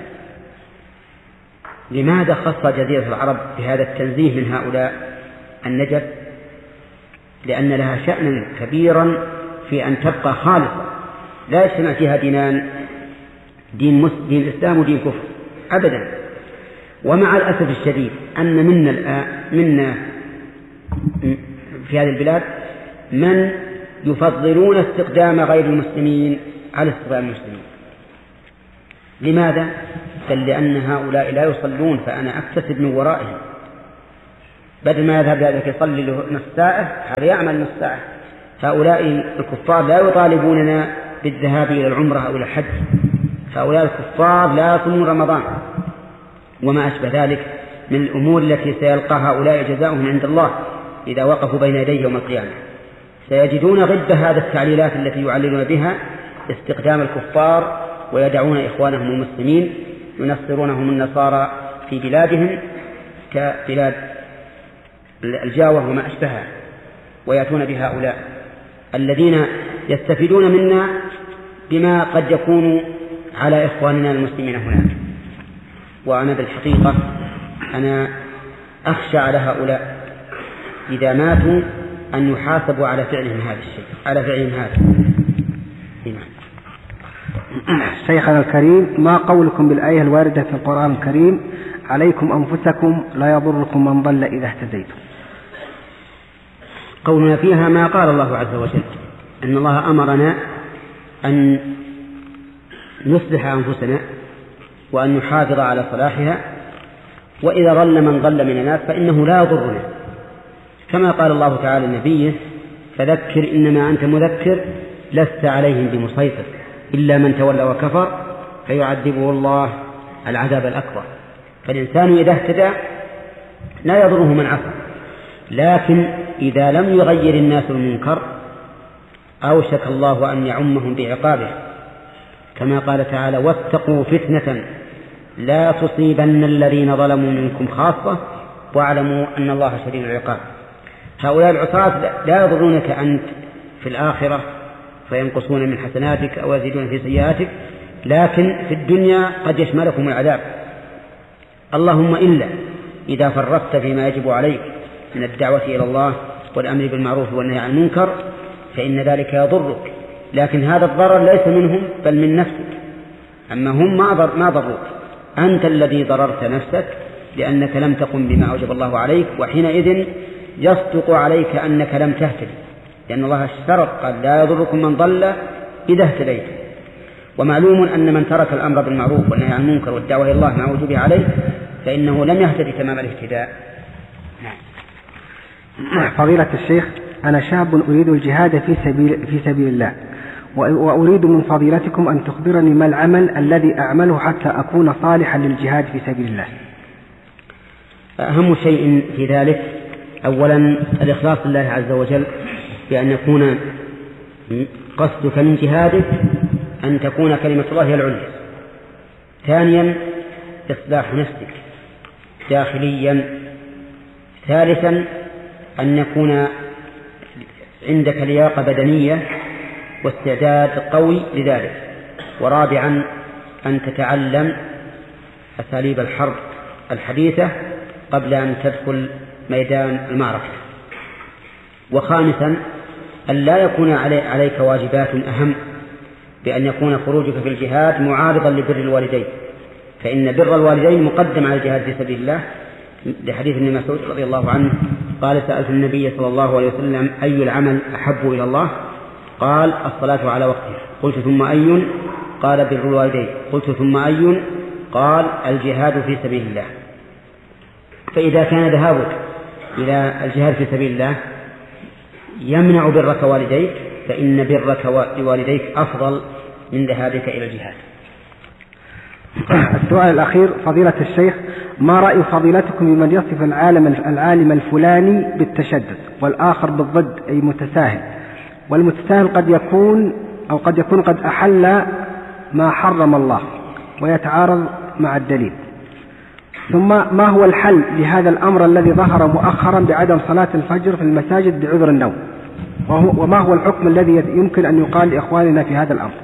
لماذا خص جزيرة العرب بهذا التنزيه من هؤلاء النجف؟ لأن لها شأنا كبيرا في أن تبقى خالصة، لا يجتمع فيها دينان، دين مسلم دين الإسلام ودين كفر أبدا. ومع الأسف الشديد أن منا الآن منا في هذه البلاد من يفضلون استقدام غير المسلمين على استقدام المسلمين. لماذا؟ بل لأن هؤلاء لا يصلون فأنا أكتسب من ورائهم، بدل ما يذهب ذلك يصلي له نصف ساعة هذا يعمل نصف ساعة. هؤلاء الكفار لا يطالبوننا بالذهاب إلى العمرة أو إلى الحج، هؤلاء الكفار لا يصومون رمضان وما أشبه ذلك من الأمور التي سيلقى هؤلاء جزاؤهم عند الله إذا وقفوا بين يديه يوم القيامة. سيجدون ضد هذا التعليلات التي يعللون بها استقدام الكفار ويدعون إخوانهم المسلمين ينصرونهم النصارى في بلادهم كبلاد الجاوة وما أشبهها، ويأتون بهؤلاء الذين يستفيدون منا بما قد يكون على إخواننا المسلمين هناك. وأنا بالحقيقة أنا أخشى على هؤلاء إذا ماتوا أن يحاسبوا على فعلهم هذا الشيء على فعلهم هذا. شيخنا الكريم، ما قولكم بالآية الواردة في القرآن الكريم عليكم أنفسكم لا يضركم من ضل إذا اهتديتم؟ قولنا فيها ما قال الله عز وجل، أن الله أمرنا أن نصلح أنفسنا وأن نحافظ على صلاحها، وإذا ضل من ضل من الناس فإنه لا يضرنا، كما قال الله تعالى لنبيه: فذكر إنما أنت مذكر لست عليهم بمسيطر إلا من تولى وكفر فيعذبه الله العذاب الأكبر. فالإنسان إذا اهتدى لا يضره من عصى، لكن إذا لم يغير الناس المنكر أوشك الله أن يعمهم بعقابه، كما قال تعالى: واتقوا فتنة لا تصيبن الذين ظلموا منكم خاصة واعلموا أن الله شديد العقاب. هؤلاء العصاة لا يضرونك أنت في الآخرة فينقصون من حسناتك أو يزيدون في سيئاتك، لكن في الدنيا قد يشملكم العذاب، اللهم إلا إذا فرطت فيما يجب عليك من الدعوة إلى الله والأمر بالمعروف والنهي عن المنكر فإن ذلك يضرك، لكن هذا الضرر ليس منهم بل من نفسك. أما هم ما ضروك، أنت الذي ضررت نفسك لأنك لم تقم بما أوجب الله عليك، وحينئذ يصدق عليك أنك لم تهتدي، لأن الله اشترط قال: لا يضركم من ضل إذا اهتديت. ومعلوم أن من ترك الأمر بالمعروف والنهي عن المنكر والدعوة إلى الله مع وجوبه عليه فإنه لم يهتدي تمام الاهتداء. فضيلة الشيخ، أنا شاب أريد الجهاد في سبيل, في سبيل الله، وأريد من فضيلتكم أن تخبرني ما العمل الذي أعمله حتى أكون صالحا للجهاد في سبيل الله. أهم شيء في ذلك أولا الإخلاص لله عز وجل، بأن يكون قصدك من جهادك أن تكون كلمة الله هي العليا. ثانيا إصلاح نفسك داخليا. ثالثا أن يكون عندك لياقة بدنية واستعداد قوي لذلك. ورابعا أن تتعلم أساليب الحرب الحديثة قبل أن تدخل ميدان المعركة. وخامسا أن لا يكون عليك واجبات أهم، بأن يكون خروجك في الجهاد معارضا لبر الوالدين، فإن بر الوالدين مقدم على الجهاد في سبيل الله، لحديث ابن مسعود رضي الله عنه قال: سألت النبي صلى الله عليه وسلم: أي العمل أحب إلى الله؟ قال: الصلاة على وقتها. قلت: ثم أي؟ قال: بر الوالدين. قلت: ثم أي؟ قال: الجهاد في سبيل الله. فإذا كان ذهابك إلى الجهاد في سبيل الله يمنع برك والديك فإن برك لوالديك أفضل من ذهابك إلى الجهاد. السؤال الأخير فضيلة الشيخ، ما رأي فضيلتكم بمن يصف العالم العالم الفلاني بالتشدد والآخر بالضد أي متساهل، والمتساهل قد يكون أو قد يكون قد أحل ما حرم الله ويتعارض مع الدليل؟ ثم ما هو الحل لهذا الأمر الذي ظهر مؤخرا بعدم صلاة الفجر في المساجد بعذر النوم؟ وما هو الحكم الذي يمكن أن يقال لإخواننا في هذا الأمر؟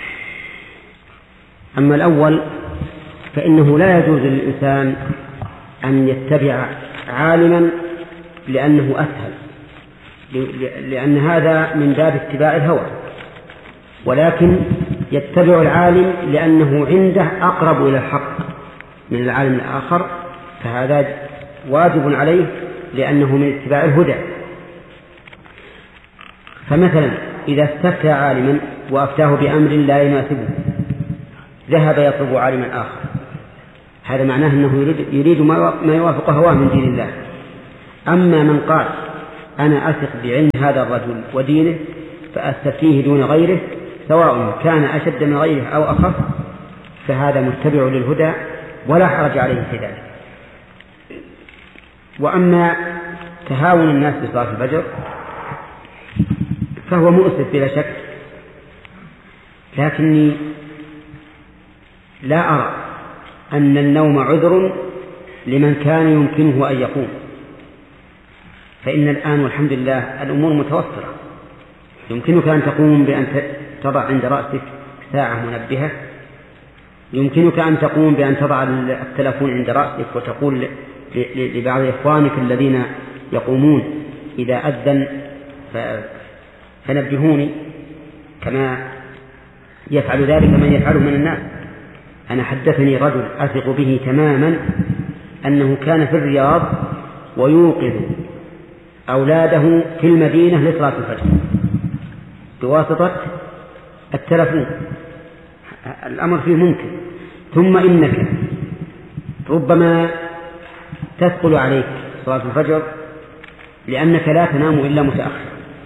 أما الأول فإنه لا يجوز للإنسان أن يتبع عالما لأنه أسهل، لأن هذا من باب اتباع الهوى، ولكن يتبع العالم لأنه عنده أقرب إلى الحق من العالم الآخر، فهذا واجب عليه لأنه من اتباع الهدى. فمثلا إذا استفتى عالما وأفتاه بأمر لا يناسبه ذهب يطلب عالما آخر هذا معناه أنه يريد, يريد ما يوافق هواه من دين الله. أما من قال أنا أثق بعلم هذا الرجل ودينه فأستفتيه دون غيره سواء كان أشد من غيره أو أخف، فهذا متبع للهدى ولا حرج عليه في ذلك. وأما تهاون الناس بصلاة الفجر فهو مؤسف بلا شك، لكني لا أرى أن النوم عذر لمن كان يمكنه أن يقوم، فإن الآن والحمد لله الأمور متوفرة، يمكنك أن تقوم بأن تضع عند رأسك ساعة منبهة، يمكنك أن تقوم بأن تضع التلفون عند رأسك وتقول لبعض إخوانك الذين يقومون إذا أذن فنبهوني، كما يفعل ذلك من يفعله من الناس. أنا حدثني رجل أثق به تماما أنه كان في الرياض ويوقظ أولاده في المدينة لصلاة الفجر بواسطة التلفون، الأمر فيه ممكن. ثم إنك ربما تثقل عليك صلاة الفجر لأنك لا تنام إلا متأخر،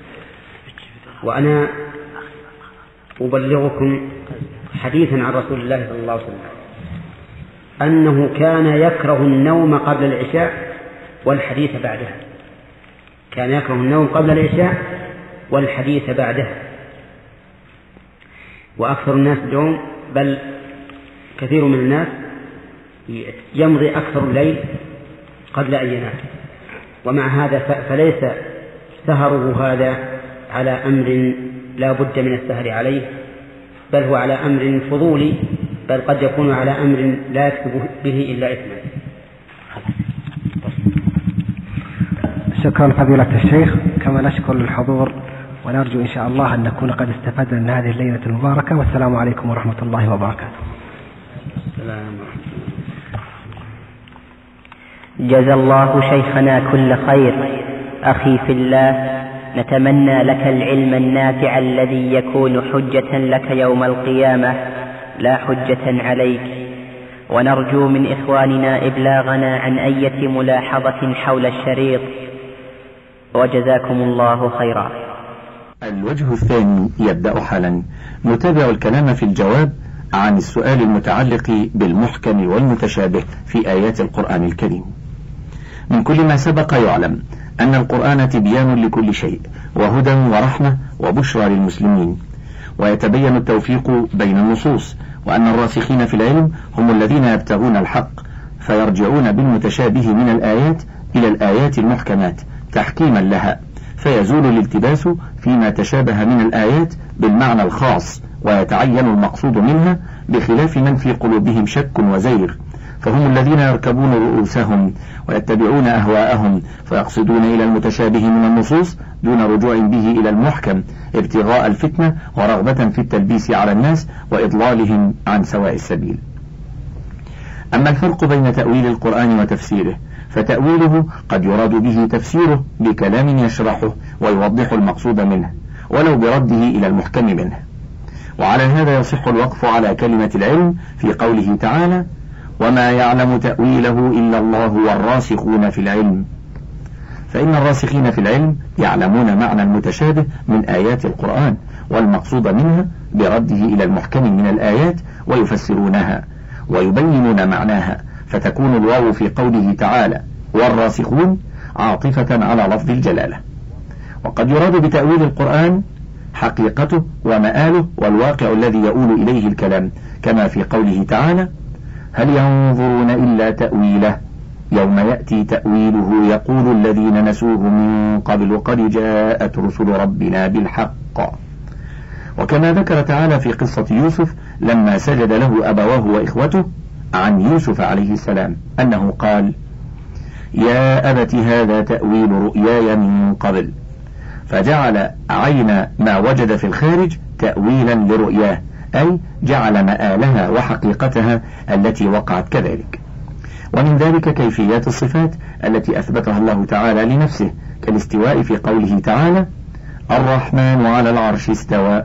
وأنا أبلغكم حديثا عن رسول الله صلى الله عليه وسلم أنه كان يكره النوم قبل العشاء والحديث بعدها، كان يكره النوم قبل العشاء والحديث بعدها. وأكثر الناس اليوم بل كثير من الناس يمضي أكثر الليل قبل أن ينام، ومع هذا فليس سهره هذا على أمر لا بد من السهر عليه، بل هو على أمر فضولي، بل قد يكون على أمر لا يكتب به إلا إثما. شكرا فضيلة الشيخ، كما نشكر للحضور ونرجو إن شاء الله أن نكون قد استفدنا من هذه الليلة المباركة، والسلام عليكم ورحمة الله وبركاته. السلام. جزا الله شيخنا كل خير. أخي في الله، نتمنى لك العلم النافع الذي يكون حجة لك يوم القيامة لا حجة عليك، ونرجو من إخواننا إبلاغنا عن أية ملاحظة حول الشريط، وجزاكم الله خيرا. الوجه الثاني يبدأ حالا. نتابع الكلام في الجواب عن السؤال المتعلق بالمحكم والمتشابه في آيات القرآن الكريم. من كل ما سبق يعلم أن القرآن تبيان لكل شيء وهدى ورحمة وبشرى للمسلمين، ويتبين التوفيق بين النصوص، وأن الراسخين في العلم هم الذين يبتغون الحق فيرجعون بالمتشابه من الآيات إلى الآيات المحكمات تحكيما لها، فيزول الالتباس فيما تشابه من الآيات بالمعنى الخاص ويتعين المقصود منها، بخلاف من في قلوبهم شك وزيغ، فهم الذين يركبون رؤوسهم ويتبعون أهواءهم فيقصدون إلى المتشابه من النصوص دون رجوع به إلى المحكم ابتغاء الفتنة ورغبة في التلبيس على الناس وإضلالهم عن سواء السبيل. أما الفرق بين تأويل القرآن وتفسيره، فتأويله قد يراد به تفسيره بكلام يشرحه ويوضح المقصود منه ولو برده إلى المحكم منه، وعلى هذا يصح الوقف على كلمة العلم في قوله تعالى: وما يعلم تأويله إلا الله والراسخون في العلم، فإن الراسخين في العلم يعلمون معنى المتشابه من آيات القرآن والمقصود منها برده إلى المحكم من الآيات ويفسرونها ويبينون معناها، فتكون الواو في قوله تعالى والراسخون عاطفة على لفظ الجلالة. وقد يراد بتأويل القرآن حقيقته ومآله والواقع الذي يؤول إليه الكلام، كما في قوله تعالى: هل ينظرون إلا تأويله يوم يأتي تأويله يقول الذين نسوه من قبل قد جاءت رسل ربنا بالحق. وكما ذكر تعالى في قصة يوسف لما سجد له أبواه وإخوته عن يوسف عليه السلام أنه قال: يا أبت هذا تأويل رؤياي من قبل، فجعل عين ما وجد في الخارج تأويلا لرؤياه، أي جعل مآلها وحقيقتها التي وقعت كذلك. ومن ذلك كيفيات الصفات التي أثبتها الله تعالى لنفسه، كالاستواء في قوله تعالى: الرحمن على العرش استوى،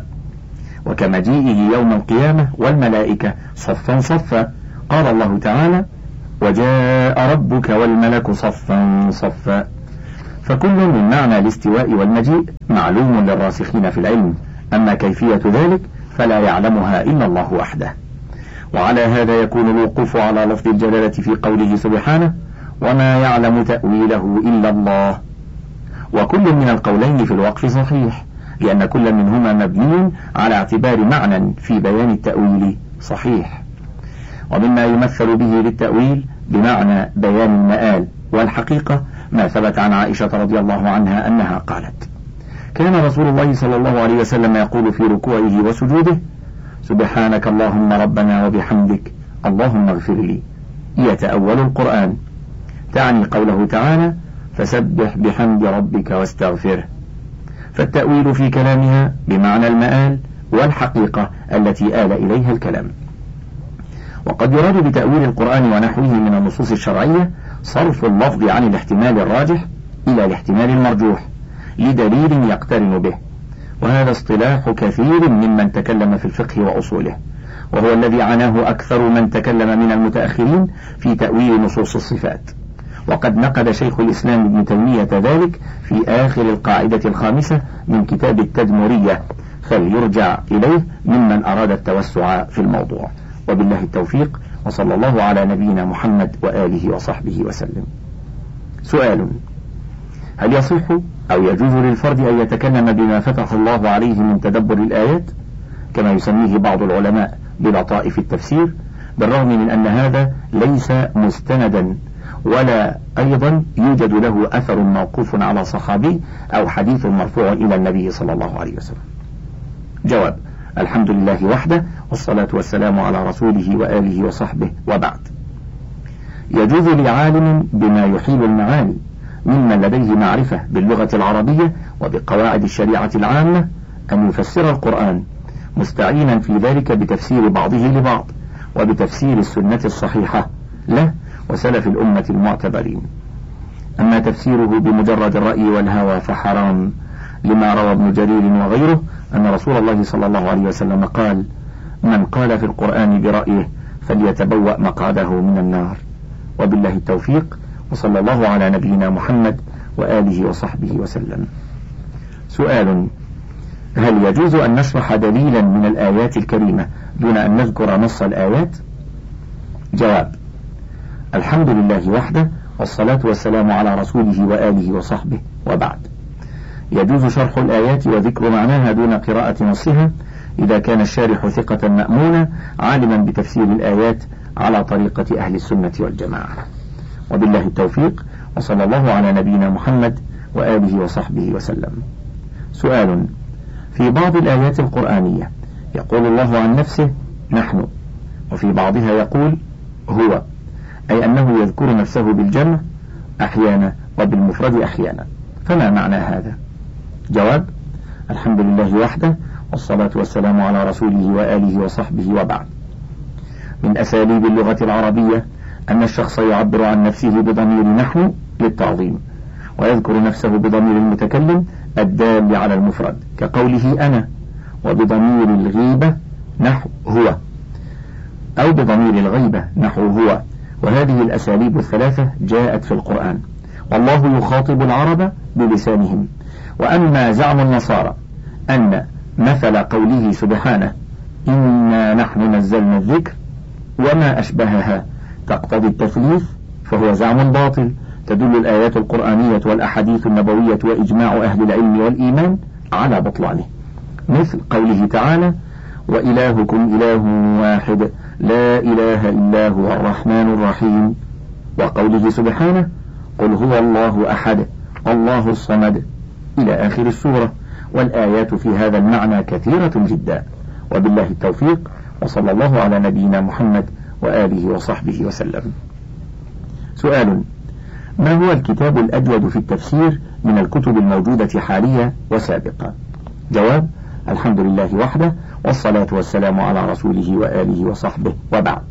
وكمجيئه يوم القيامة والملائكة صفا صفا، قال الله تعالى: وجاء ربك والملك صفا صفا. فكل من معنى الاستواء والمجيء معلوم للراسخين في العلم، أما كيفية ذلك فلا يعلمها إلا الله وحده. وعلى هذا يكون الوقوف على لفظ الجلالة في قوله سبحانه وما يعلم تأويله إلا الله. وكل من القولين في الوقف صحيح، لأن كل منهما مبني على اعتبار معنى في بيان التأويل صحيح. ومما يمثل به للتأويل بمعنى بيان المآل والحقيقة ما ثبت عن عائشة رضي الله عنها أنها قالت كان رسول الله صلى الله عليه وسلم يقول في ركوعه وسجوده سبحانك اللهم ربنا وبحمدك اللهم اغفر لي، يتأول القرآن، تعني قوله تعالى فسبح بحمد ربك واستغفره. فالتأويل في كلامها بمعنى المآل والحقيقة التي آل إليها الكلام. وقد يراد بتأويل القرآن ونحوه من النصوص الشرعية صرف اللفظ عن الاحتمال الراجح إلى الاحتمال المرجوح لدليل يقترن به، وهذا اصطلاح كثير ممن تكلم في الفقه وأصوله، وهو الذي عناه أكثر من تكلم من المتأخرين في تأويل نصوص الصفات. وقد نقد شيخ الإسلام ابن تيمية ذلك في آخر القاعدة الخامسة من كتاب التدمرية، فليرجع إليه ممن أراد التوسع في الموضوع. وبالله التوفيق، وصلى الله على نبينا محمد وآله وصحبه وسلم. سؤال: هل يصح أو يجوز للفرد أن يتكلم بما فتح الله عليه من تدبر الآيات كما يسميه بعض العلماء بلطائف التفسير، بالرغم من أن هذا ليس مستندا ولا أيضا يوجد له أثر موقوف على صحابي أو حديث مرفوع إلى النبي صلى الله عليه وسلم؟ جواب: الحمد لله وحده، والصلاة والسلام على رسوله وآله وصحبه، وبعد. يجوز لعالم بما يحيل المعاني ممن لديه معرفة باللغة العربية وبقواعد الشريعة العامة أن يفسر القرآن، مستعينا في ذلك بتفسير بعضه لبعض وبتفسير السنة الصحيحة له وسلف الأمة المعتبرين. أما تفسيره بمجرد الرأي والهوى فحرام، لما روى ابن جرير وغيره أن رسول الله صلى الله عليه وسلم قال: من قال في القرآن برأيه فليتبوأ مقعده من النار. وبالله التوفيق، وصلى الله على نبينا محمد وآله وصحبه وسلم. سؤال: هل يجوز أن نشرح دليلا من الآيات الكريمة دون أن نذكر نص الآيات؟ جواب: الحمد لله وحده، والصلاة والسلام على رسوله وآله وصحبه، وبعد. يجوز شرح الآيات وذكر معناها دون قراءة نصها إذا كان الشارح ثقة مأمونا عالما بتفسير الآيات على طريقة أهل السنة والجماعة. وبالله التوفيق، وصلى الله على نبينا محمد وآله وصحبه وسلم. سؤال: في بعض الآيات القرآنية يقول الله عن نفسه نحن، وفي بعضها يقول هو، أي أنه يذكر نفسه بالجمع أحيانا وبالمفرد أحيانا، فما معنى هذا؟ جواب: الحمد لله وحده، والصلاة والسلام على رسوله وآله وصحبه، وبعد. من أساليب اللغة العربية أن الشخص يعبر عن نفسه بضمير نحن للتعظيم، ويذكر نفسه بضمير المتكلم الدال على المفرد كقوله أنا، وبضمير الغيبة نحو هو، أو بضمير الغيبة نحو هو. وهذه الأساليب الثلاثة جاءت في القرآن، والله يخاطب العرب بلسانهم. وأما زعم النصارى أن مثل قوله سبحانه إنا نحن نزلنا الذكر وما أشبهها تقتضي التثليث، فهو زعم باطل تدل الآيات القرآنية والأحاديث النبوية وإجماع أهل العلم والإيمان على بطلانه، مثل قوله تعالى وإلهكم إله واحد لا إله إلا هو الرحمن الرحيم، وقوله سبحانه قل هو الله أحد الله الصمد، إلى آخر السورة. والآيات في هذا المعنى كثيرة جدا. وبالله التوفيق، وصلى الله على نبينا محمد وآله وصحبه وسلم. سؤال: ما هو الكتاب الأجود في التفسير من الكتب الموجودة حاليا وسابقا؟ جواب: الحمد لله وحده، والصلاة والسلام على رسوله وآله وصحبه، وبعد.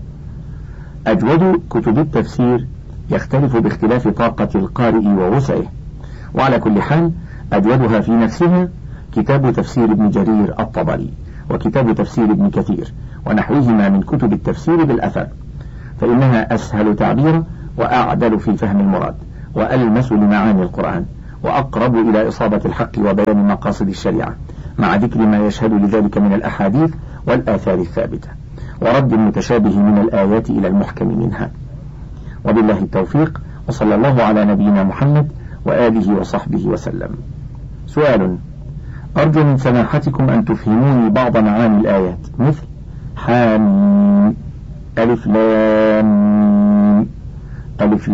أجود كتب التفسير يختلف باختلاف طاقة القارئ ووسعه، وعلى كل حال أجودها في نفسها كتاب تفسير ابن جرير الطبري وكتاب تفسير ابن كثير ونحوهما من كتب التفسير بالأثر، فإنها أسهل تعبيرا وأعدل في فهم المراد وألمس لمعاني القرآن وأقرب إلى إصابة الحق وبيان مقاصد الشريعة مع ذكر ما يشهد لذلك من الأحاديث والآثار الثابتة ورد المتشابه من الآيات إلى المحكم منها. وبالله التوفيق، وصلى الله على نبينا محمد وآله وصحبه وسلم. سؤال: أرجو من سماحتكم أن تفهموني بعض معاني الآيات، مثل حاميم، ألف لام، ألف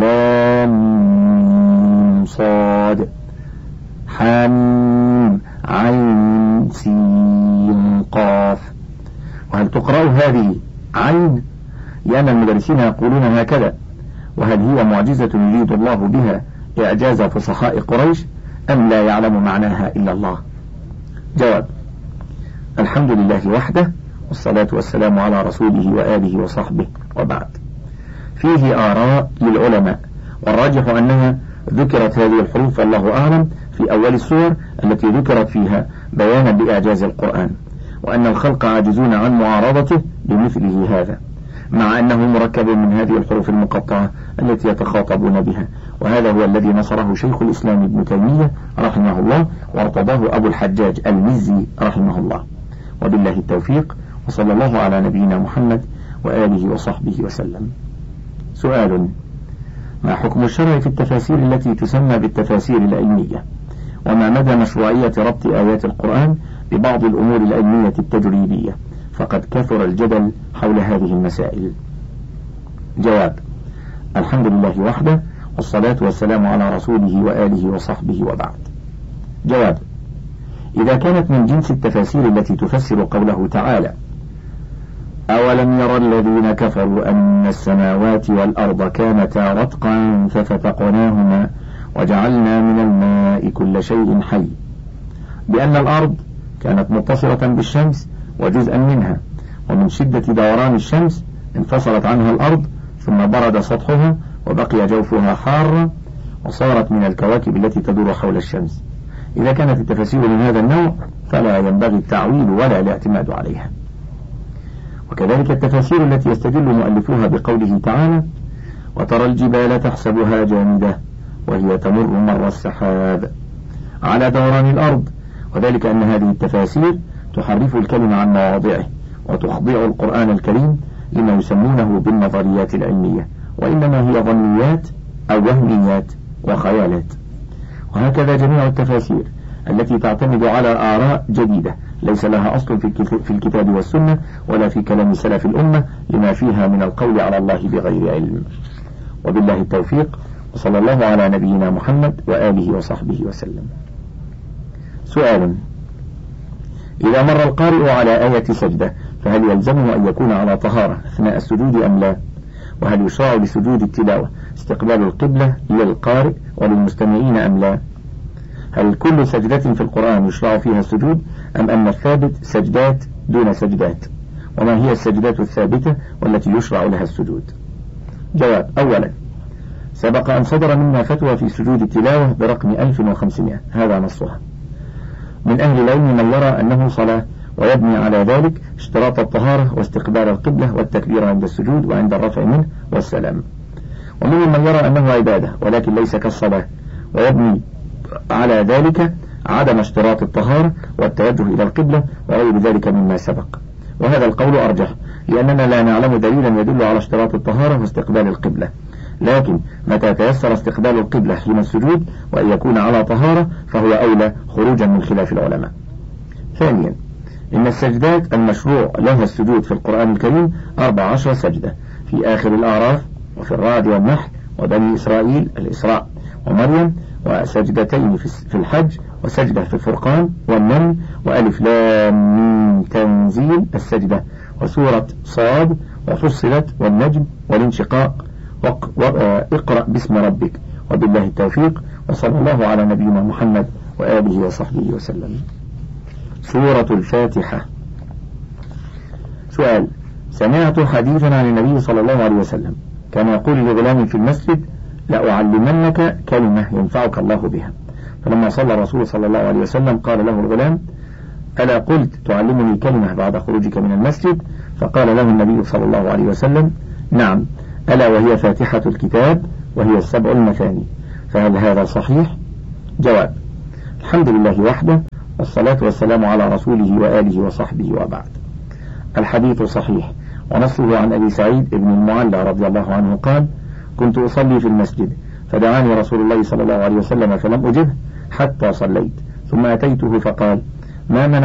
لام صاد، حاميم عين سين قاف. وهل تقرأ هذه عين؟ لأن المدرسين يقولون هكذا. وهل هي معجزة يريد الله بها إعجاز فصحاء قريش أم لا يعلم معناها إلا الله؟ جواب: الحمد لله وحده، والصلاة والسلام على رسوله وآله وصحبه، وبعد. فيه آراء للعلماء، والراجح أنها ذكرت هذه الحروف والله أعلم في أول السور التي ذكرت فيها بيانا بإعجاز القرآن، وأن الخلق عاجزون عن معارضته بمثله هذا، مع أنه مركب من هذه الحروف المقطعة التي يتخاطبون بها. وهذا هو الذي نصره شيخ الإسلام ابن تيمية رحمه الله، وارتضاه أبو الحجاج المزي رحمه الله. وبالله التوفيق، وصلى الله على نبينا محمد وآله وصحبه وسلم. سؤال: ما حكم الشرع في التفاسير التي تسمى بالتفاسير العلمية؟ وما مدى مشروعية ربط آيات القرآن ببعض الأمور العلمية التجريبية؟ فقد كثر الجدل حول هذه المسائل. جواب: الحمد لله وحده، والصلاة والسلام على رسوله وآله وصحبه، وبعد. جواب: إذا كانت من جنس التفاسير التي تفسر قوله تعالى: أولم يرى الذين كفروا أن السماوات والأرض كانتا رتقا ففتقناهما وجعلنا من الماء كل شيء حي، بأن الأرض كانت متصلة بالشمس وجزءا منها، ومن شدة دوران الشمس انفصلت عنها الأرض ثم برد سطحها وبقي جوفها حارا وصارت من الكواكب التي تدور حول الشمس. إذا كانت التفاسير من هذا النوع فلا ينبغي التعويل ولا الاعتماد عليها. وكذلك التفاسير التي يستدل مؤلفوها بقوله تعالى: وترى الجبال تحسبها جامدة وهي تمر مر السحاب، على دوران الأرض، وذلك أن هذه التفاسير تحرف الكلمة عن مواضعه وتخضع القرآن الكريم لما يسمونه بالنظريات العلمية، وإنما هي ظنيات أو وهميات وخيالات. وهكذا جميع التفاسير التي تعتمد على آراء جديدة ليس لها أصل في الكتاب والسنة ولا في كلام سلف الأمة، لما فيها من القول على الله بغير علم. وبالله التوفيق، وصلى الله على نبينا محمد وآله وصحبه وسلم. سؤال: إذا مر القارئ على آية سجدة فهل يلزمه أن يكون على طهارة أثناء السجود أم لا؟ وهل يشرع لسجود التلاوة استقبال القبلة للقارئ وللمستمعين أم لا؟ هل كل سجدة في القرآن يشرع فيها السجود أم أن الثابت سجدات دون سجدات؟ وما هي السجدات الثابتة والتي يشرع لها السجود؟ جواب: أولا، سبق أن صدر منا فتوى في سجود التلاوة برقم ألف وخمسمائة، هذا نصها. من أهل العلم من يرى أنه صلاة ويبني على ذلك اشتراط الطهارة واستقبال القبلة والتكبير عند السجود وعند الرفع منه والسلام. ومنهم من يرى أنه عبادة ولكن ليس كالصلاة، ويبني على ذلك عدم اشتراط الطهارة والتوجه إلى القبلة وغير ذلك مما سبق. وهذا القول أرجح، لأننا لا نعلم دليلا يدل على اشتراط الطهارة واستقبال القبلة، لكن متى تيسر استقبال القبلة حين السجود وأن يكون على طهارة فهو أولى خروجا من خلاف العلماء. ثانيا، إن السجدات المشروع لها السجود في القرآن الكريم أربع عشر سجدة، في آخر الأعراف وفي الرعد والنحل وبني إسرائيل الإسراء ومريم، وسجدتين في الحج، وسجدة في الفرقان والنمل، وألف لام ميم تنزيل السجدة، وسورة صاد، وفصلت، والنجم، والانشقاق، واقرأ باسم ربك. وبالله التوفيق، وصلى الله على نبينا محمد وآله وصحبه وسلم. سورة الفاتحة. سؤال: سمعت حديثا عن النبي صلى الله عليه وسلم كان يقول لغلام في المسجد: لأعلمنك كلمة ينفعك الله بها. فلما صلى الرسول صلى الله عليه وسلم قال له الغلام: ألا قلت تعلمني كلمة بعد خروجك من المسجد؟ فقال له النبي صلى الله عليه وسلم: نعم، ألا وهي فاتحة الكتاب وهي السبع المثاني، فهل هذا صحيح؟ جواب: الحمد لله وحده، والصلاة والسلام على رسوله وآله وصحبه وبعد. الحديث صحيح، ونصه عن أبي سعيد بن المعلى رضي الله عنه قال: كنت أصلي في المسجد فدعاني رسول الله صلى الله عليه وسلم فلم أجبه حتى صليت، ثم أتيته فقال: ما منع